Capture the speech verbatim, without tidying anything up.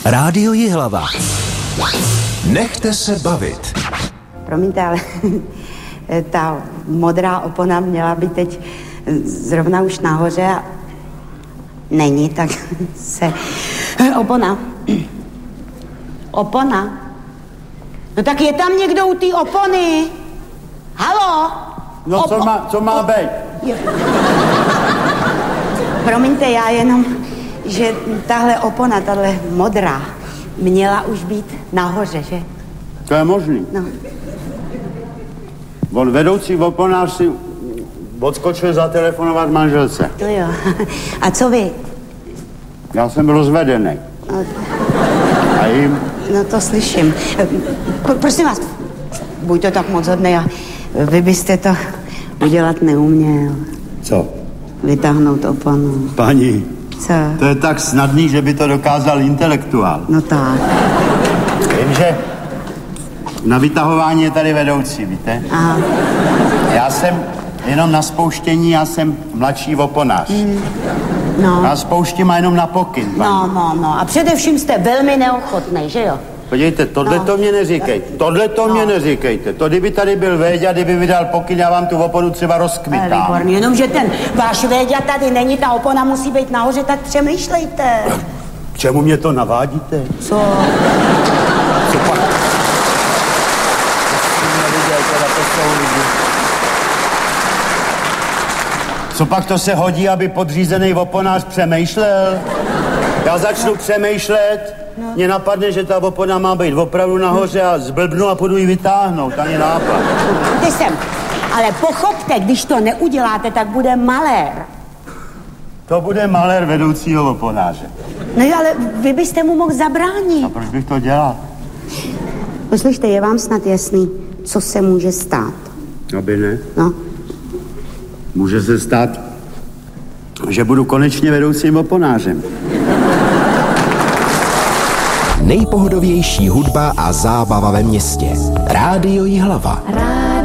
Rádio Jihlava. Nechte se bavit. Promiňte, ale ta modrá opona měla být teď zrovna už nahoře a není, tak se... Opona. Opona. No tak je tam někdo u té opony. Halo? No Opo- co má, co má být? Promiňte, já jenom, že tahle opona, tahle modrá, měla už být nahoře, že? To je možný. No. On vedoucí oponář si odskočil zatelefonovat manželce. To jo. A co vy? Já jsem rozvedený. No, A jim? no to slyším. P- prosím vás, buďte tak moc hodnej a vy byste to udělat neuměl. Co? Vytáhnout oponu. Paní, Co? to je tak snadný, že by to dokázal intelektuál. No tak. Jenže na vytahování je tady vedoucí, víte? Aha. Já jsem jenom na spouštění, já jsem mladší oponář. Mm. No. Já spouštím a jenom na pokyn, paní. No, no, no. A především jste velmi neochotnej, že jo? Podívejte, tohle No. to mě neříkejte. Tohle to No. mě neříkejte. To, kdyby tady byl Véďa, kdyby vydal pokyn, já vám tu oponu třeba Ale rozkmitám. výborně, jenomže ten váš Véďa tady není, ta opona musí být nahoře, tak přemýšlejte. K čemu mě to navádíte? Co? Co pak? Co pak to se hodí, aby podřízený oponář přemýšlel? Já začnu přemýšlet, No. mě napadne, že ta opona má být opravdu nahoře a zblbnu a půjdu ji vytáhnout, ani nápad. Ty sem. Ale pochopte, když to neuděláte, tak bude malér. To bude malér vedoucího oponáře. No jo, ale vy byste mu mohl zabránit. A proč bych to dělal? Poslyšte, je vám snad jasný, co se může stát? Aby ne. No, Může se stát, že budu konečně vedoucím oponářem. Nejpohodovější hudba a zábava ve městě. Rádio Jihlava. Rádio